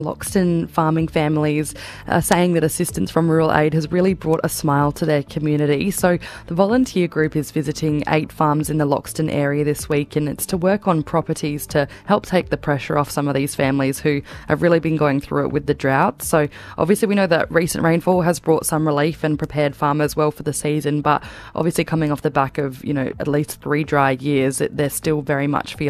Loxton farming families are saying that assistance from Rural Aid has really brought a smile to their community. So the volunteer group is visiting 8 farms in the Loxton area this week, and it's to work on properties to help take the pressure off some of these families who have really been going through it with the drought. So obviously we know that recent rainfall has brought some relief and prepared farmers well for the season, but obviously coming off the back of, at least 3 dry years, they're still very much feeling